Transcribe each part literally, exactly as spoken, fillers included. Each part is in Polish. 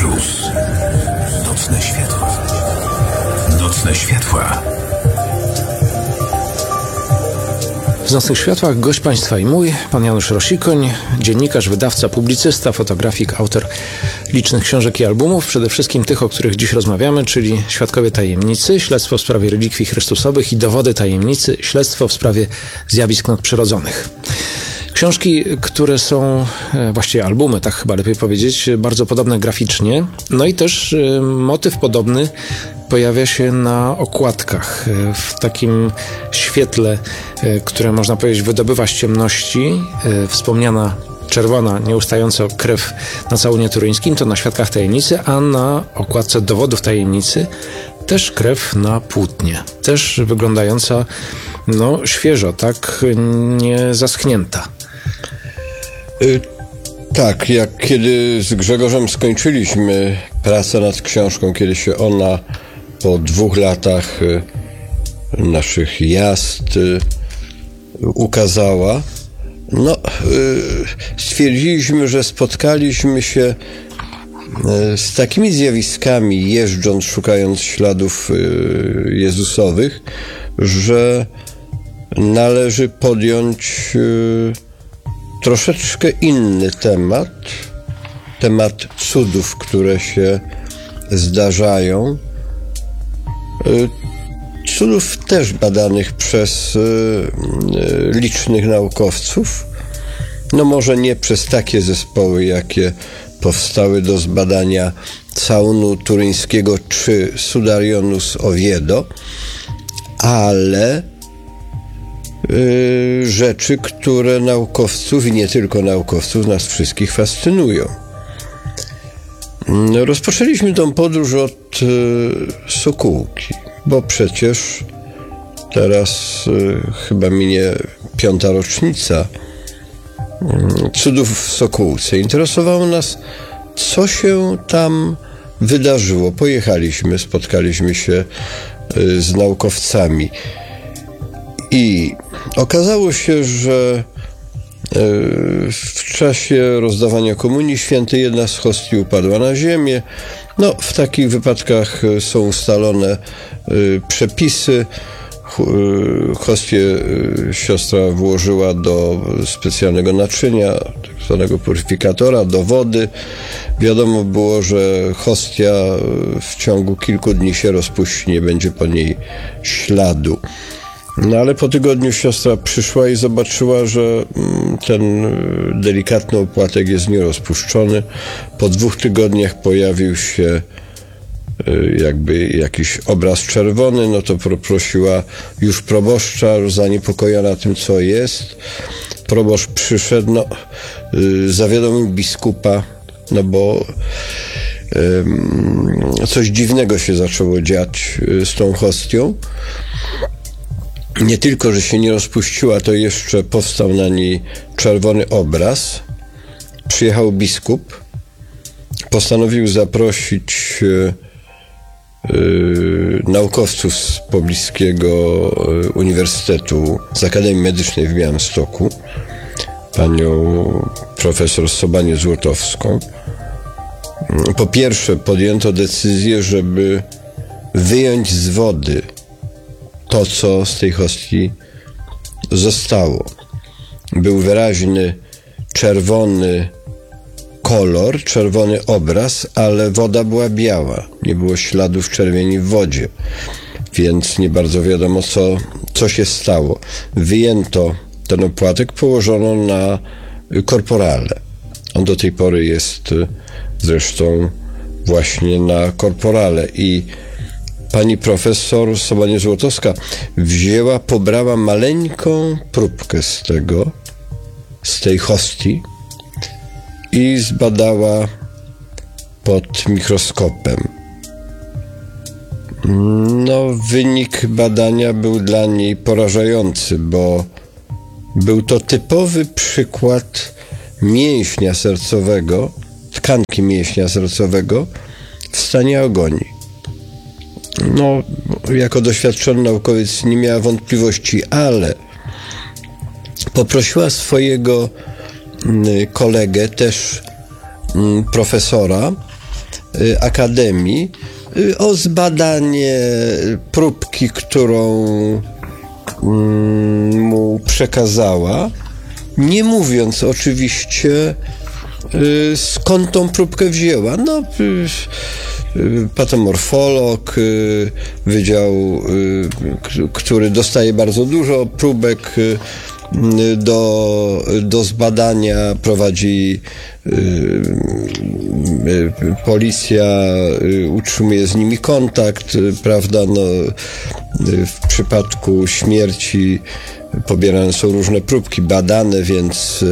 Plus. Nocne światła. Nocne światła. W Nocnych Światłach gość Państwa i mój, pan Janusz Rosikoń, dziennikarz, wydawca, publicysta, fotografik, autor licznych książek i albumów, przede wszystkim tych, o których dziś rozmawiamy, czyli Świadkowie Tajemnicy, Śledztwo w sprawie relikwii chrystusowych i Dowody tajemnicy, Śledztwo w sprawie zjawisk nadprzyrodzonych. Książki, które są, właściwie albumy, tak chyba lepiej powiedzieć, bardzo podobne graficznie, no i też motyw podobny pojawia się na okładkach w takim świetle, które można powiedzieć wydobywa z ciemności. Wspomniana czerwona, nieustająco krew na całunie turyńskim to na Świadkach Tajemnicy, a na okładce Dowodów Tajemnicy też krew na płótnie. Też wyglądająca no świeżo, tak nie zaschnięta. Y- tak, jak kiedy z Grzegorzem skończyliśmy pracę nad książką, kiedy się ona po dwóch latach y, naszych jazd y, ukazała, no y, stwierdziliśmy, że spotkaliśmy się y, z takimi zjawiskami, jeżdżąc, szukając śladów y, Jezusowych, że należy podjąć y, troszeczkę inny temat, temat cudów, które się zdarzają, y, cudów też badanych przez y, y, licznych naukowców, no może nie przez takie zespoły, jakie powstały do zbadania całunu turyńskiego czy Sudarionus Oviedo, ale y, rzeczy, które naukowców i nie tylko naukowców, nas wszystkich fascynują. Rozpoczęliśmy tą podróż od y, Sokółki, bo przecież teraz y, chyba minie piąta rocznica y, cudów w Sokółce. Interesowało nas, co się tam wydarzyło. Pojechaliśmy, spotkaliśmy się y, z naukowcami i okazało się, że w czasie rozdawania Komunii Świętej jedna z hostii upadła na ziemię. No, w takich wypadkach są ustalone przepisy. Hostię siostra włożyła do specjalnego naczynia, tak zwanego puryfikatora, do wody. Wiadomo było, że hostia w ciągu kilku dni się rozpuści, nie będzie po niej śladu. No ale po tygodniu siostra przyszła i zobaczyła, że ten delikatny opłatek jest nierozpuszczony. Po dwóch tygodniach pojawił się jakby jakiś obraz czerwony, no to poprosiła już proboszcza, zaniepokojona tym, co jest. Proboszcz przyszedł, no, zawiadomił biskupa, no bo um, coś dziwnego się zaczęło dziać z tą hostią. Nie tylko, że się nie rozpuściła, to jeszcze powstał na niej czerwony obraz. Przyjechał biskup, postanowił zaprosić yy, yy, naukowców z pobliskiego yy, Uniwersytetu, z Akademii Medycznej w Białymstoku, panią profesor Sobanię Złotowską. Po pierwsze podjęto decyzję, żeby wyjąć z wody to, co z tej hostii zostało. Był wyraźny czerwony kolor, czerwony obraz, ale woda była biała. Nie było śladów czerwieni w wodzie, więc nie bardzo wiadomo, co, co się stało. Wyjęto ten opłatek, położono na korporale. On do tej pory jest zresztą właśnie na korporale i pani profesor Sobania Złotowska wzięła, pobrała maleńką próbkę z tego, z tej hostii i zbadała pod mikroskopem. No, wynik badania był dla niej porażający, bo był to typowy przykład mięśnia sercowego, tkanki mięśnia sercowego w stanie agonii. No, jako doświadczony naukowiec nie miała wątpliwości, ale poprosiła swojego kolegę, też profesora, Akademii o zbadanie próbki, którą mu przekazała, nie mówiąc oczywiście, skąd tą próbkę wzięła. No, patomorfolog, wydział, który dostaje bardzo dużo próbek do, do zbadania, prowadzi policja, utrzymuje z nimi kontakt, prawda, no, w przypadku śmierci pobierane są różne próbki, badane, więc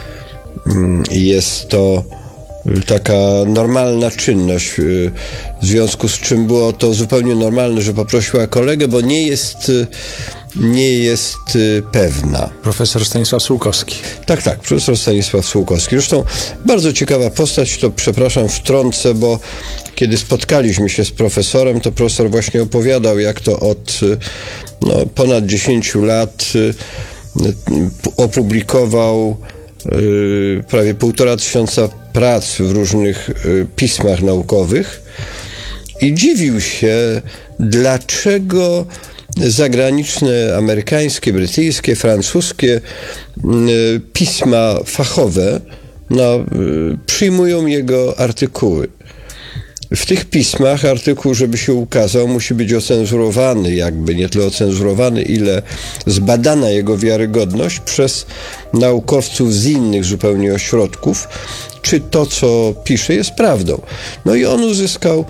jest to taka normalna czynność, w związku z czym było to zupełnie normalne, że poprosiła kolegę, bo nie jest nie jest pewna. Profesor Stanisław Sułkowski. Tak, tak, profesor Stanisław Sułkowski. Zresztą bardzo ciekawa postać, to przepraszam, wtrącę, bo kiedy spotkaliśmy się z profesorem, to profesor właśnie opowiadał, jak to od no, ponad dziesięciu lat opublikował y, prawie półtora tysiąca prac w różnych y, pismach naukowych i dziwił się, dlaczego zagraniczne, amerykańskie, brytyjskie, francuskie y, pisma fachowe no, y, przyjmują jego artykuły. W tych pismach artykuł, żeby się ukazał, musi być ocenzurowany, jakby nie tyle ocenzurowany, ile zbadana jego wiarygodność przez naukowców z innych zupełnie ośrodków, czy to, co pisze, jest prawdą. No i on uzyskał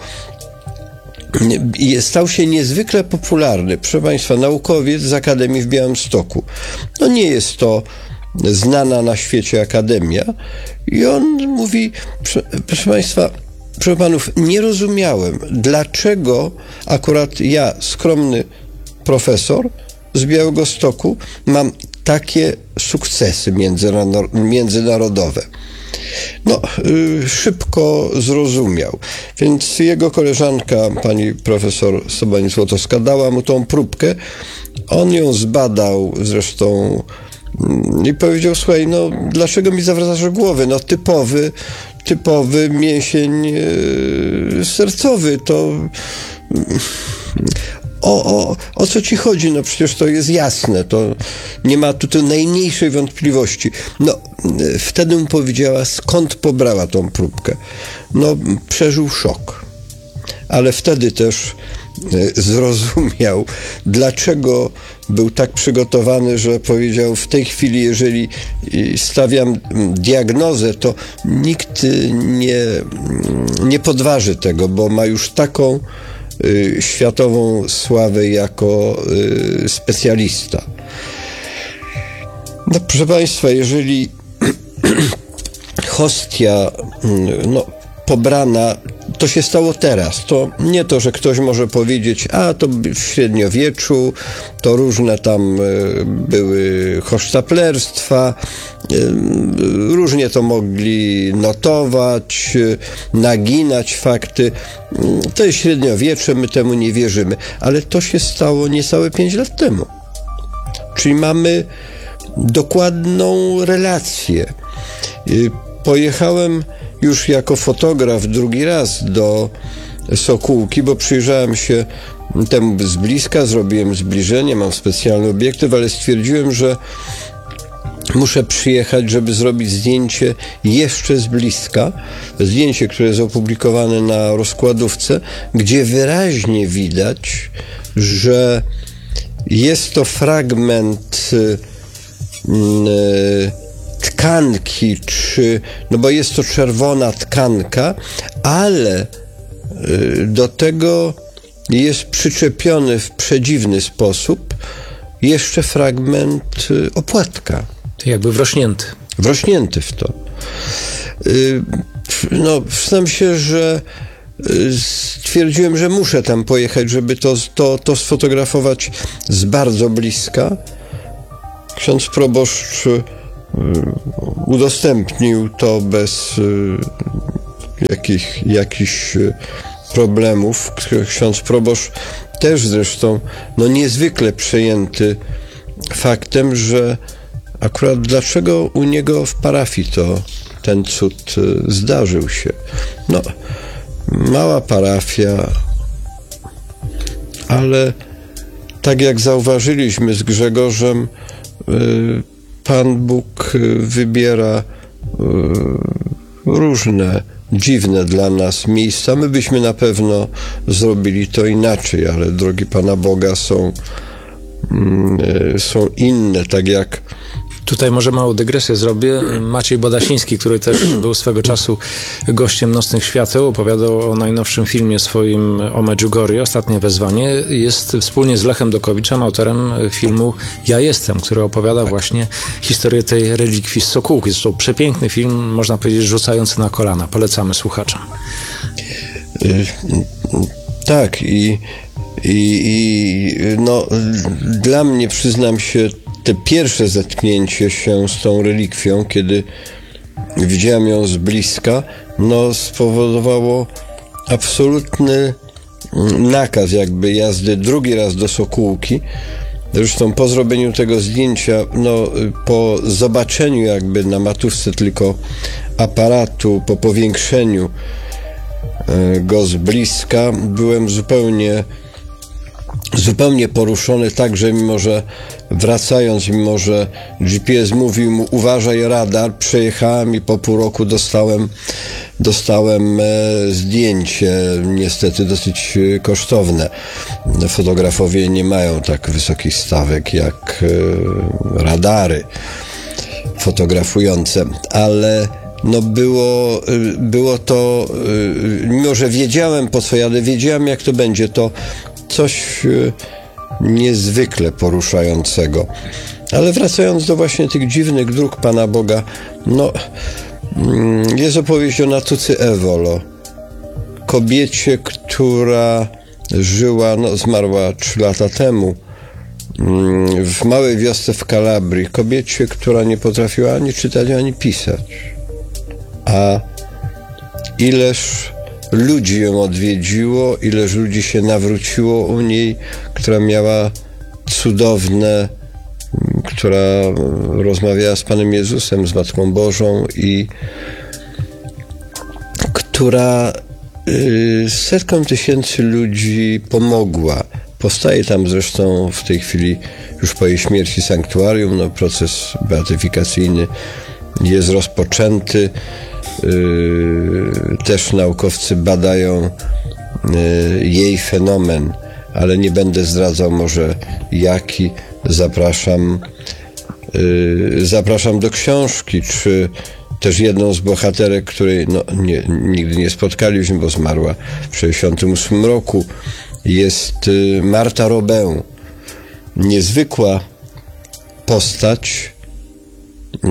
i stał się niezwykle popularny. Proszę Państwa, naukowiec z Akademii w Białymstoku. No nie jest to znana na świecie akademia i on mówi, proszę Państwa, proszę panów, nie rozumiałem, dlaczego akurat ja, skromny profesor z Białegostoku, mam takie sukcesy międzynarodowe. No, y, szybko zrozumiał. Więc jego koleżanka, pani profesor Sobani Złotowska, dała mu tą próbkę. On ją zbadał zresztą i powiedział, słuchaj, no dlaczego mi zawracasz głowy? No typowy, typowy mięsień yy, sercowy, to o, o, o co ci chodzi? No przecież to jest jasne, to nie ma tutaj najmniejszej wątpliwości. No, yy, wtedy mu powiedziała, skąd pobrała tą próbkę. No, przeżył szok. Ale wtedy też zrozumiał, dlaczego był tak przygotowany, że powiedział, w tej chwili, jeżeli stawiam diagnozę, to nikt nie, nie podważy tego, bo ma już taką y, światową sławę jako y, specjalista. No, proszę Państwa, jeżeli hostia no, pobrana, to się stało teraz. To nie to, że ktoś może powiedzieć, a to w średniowieczu, to różne tam były hochsztaplerstwa, różnie to mogli notować, naginać fakty. To jest średniowiecze, my temu nie wierzymy. Ale to się stało niecałe pięć lat temu. Czyli mamy dokładną relację. Pojechałem już jako fotograf drugi raz do Sokółki, bo przyjrzałem się temu z bliska, zrobiłem zbliżenie, mam specjalny obiektyw, ale stwierdziłem, że muszę przyjechać, żeby zrobić zdjęcie jeszcze z bliska. Zdjęcie, które jest opublikowane na rozkładówce, gdzie wyraźnie widać, że jest to fragment yy, tkanki, czy, no bo jest to czerwona tkanka, ale do tego jest przyczepiony w przedziwny sposób jeszcze fragment opłatka. Jakby wrośnięty. Wrośnięty w to. No, przyznam się, że stwierdziłem, że muszę tam pojechać, żeby to, to, to sfotografować z bardzo bliska. Ksiądz proboszcz udostępnił to bez y, jakich, jakichś problemów. Ksiądz proboszcz też zresztą no niezwykle przejęty faktem, że akurat dlaczego u niego w parafii to ten cud y, zdarzył się. No, mała parafia, ale tak jak zauważyliśmy z Grzegorzem, Pan Bóg wybiera różne, dziwne dla nas miejsca. My byśmy na pewno zrobili to inaczej, ale drogi Pana Boga są, są inne, tak jak Tutaj może małą dygresję zrobię. Maciej Bodasiński, który też był swego czasu gościem Nocnych Świateł, opowiadał o najnowszym filmie swoim o Medjugorje, Ostatnie Wezwanie. Jest wspólnie z Lechem Dokowiczem autorem filmu Ja Jestem, który opowiada tak. właśnie historię tej relikwii z Sokółki. Zresztą przepiękny film, można powiedzieć, rzucający na kolana. Polecamy słuchaczom. Tak i, i, i no, dla mnie, przyznam się, te pierwsze zetknięcie się z tą relikwią, kiedy widziałem ją z bliska, no spowodowało absolutny nakaz jakby jazdy drugi raz do Sokółki. Zresztą po zrobieniu tego zdjęcia, no po zobaczeniu jakby na matówce tylko aparatu, po powiększeniu go z bliska, byłem zupełnie zupełnie poruszony, tak, że mimo, że wracając, mimo, że G P S mówił mu uważaj radar, przejechałem i po pół roku dostałem dostałem e, zdjęcie, niestety dosyć kosztowne. Fotografowie nie mają tak wysokich stawek jak e, radary fotografujące, ale no było, było to, e, mimo, że wiedziałem, po co jadę, wiedziałem, jak to będzie, to coś niezwykle poruszającego. Ale wracając do właśnie tych dziwnych dróg Pana Boga, no jest opowieść o Natucy Ewolo, kobiecie, która żyła, no zmarła trzy lata temu w małej wiosce w Kalabrii, kobiecie, która nie potrafiła ani czytać, ani pisać. A ileż ludzi ją odwiedziło, ileż ludzi się nawróciło u niej, która miała cudowne, która rozmawiała z Panem Jezusem, z Matką Bożą i która y, setkom tysięcy ludzi pomogła. Powstaje tam zresztą w tej chwili, już po jej śmierci, sanktuarium, no, proces beatyfikacyjny jest rozpoczęty. Yy, też naukowcy badają yy, jej fenomen, ale nie będę zdradzał może jaki. Zapraszam yy, zapraszam do książki, czy też jedną z bohaterek, której no, nie, nigdy nie spotkaliśmy, bo zmarła w sześćdziesiątym ósmym roku, jest yy, Marta Robin. Niezwykła postać, yy,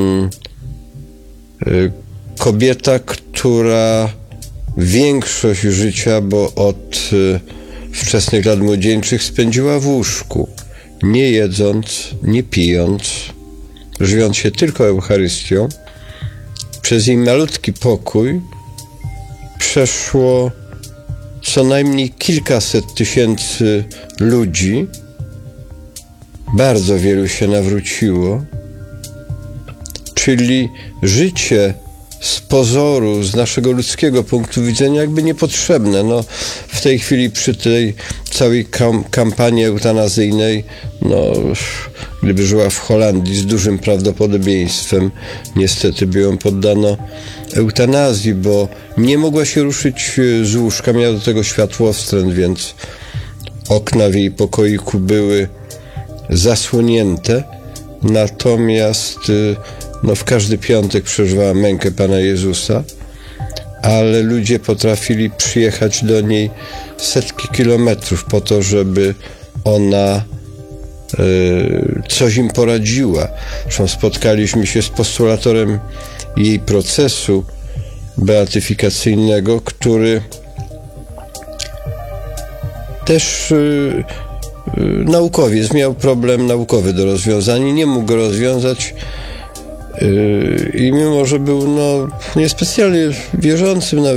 yy, kobieta, która większość życia, bo od y, wczesnych lat młodzieńczych spędziła w łóżku, nie jedząc, nie pijąc, żywiąc się tylko Eucharystią. Przez jej malutki pokój przeszło co najmniej kilkaset tysięcy ludzi. Bardzo wielu się nawróciło. Czyli życie z pozoru, z naszego ludzkiego punktu widzenia jakby niepotrzebne. No, w tej chwili przy tej całej kam- kampanii eutanazyjnej, no, gdyby żyła w Holandii, z dużym prawdopodobieństwem niestety by ją poddano eutanazji, bo nie mogła się ruszyć z łóżka, miała do tego światłowstręt, więc okna w jej pokoiku były zasłonięte, natomiast no, w każdy piątek przeżywała mękę Pana Jezusa, ale ludzie potrafili przyjechać do niej setki kilometrów po to, żeby ona y, coś im poradziła. Zresztą spotkaliśmy się z postulatorem jej procesu beatyfikacyjnego, który też y, y, naukowiec miał problem naukowy do rozwiązania, nie mógł go rozwiązać. I mimo, że był no, niespecjalnie wierzącym,